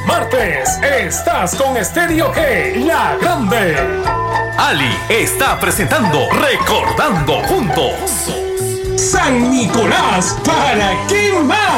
martes estás con Estéreo G, la grande. Ali está presentando Recordando Juntos. San Nicolás, ¿para qué más?